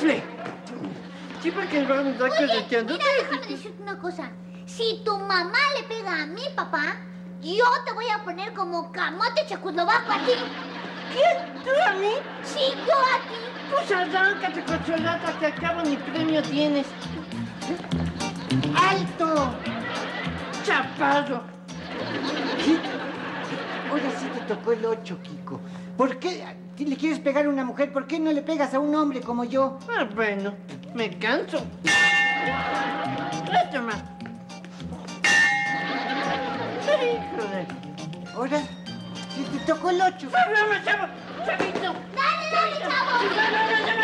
¡Rifle! Sí, porque vamos a correteando. Mira, déjame decirte una cosa. Si tu mamá le pega a mi papá, yo te voy a poner como camote checoslovaco a ti. ¿Qué? ¿Tú a mí? Sí, yo a ti. Pues arráncate, cocholata, que acabo ni premio tienes. ¡Alto! ¡Chaparro! Ahora sí te tocó el 8, Kiko. ¿Por qué le quieres pegar a una mujer? ¿Por qué no le pegas a un hombre como yo? Ah, bueno, me canso. Esto más. Híjole. Ahora sí te tocó el 8. ¡Vamos, chavo! ¡Chavito! Dale, chavo. ¡No!